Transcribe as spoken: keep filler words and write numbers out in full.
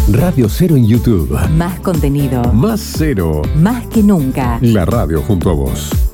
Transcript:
Radio Cero en YouTube. Más contenido. Más Cero. Más que nunca. La radio junto a vos.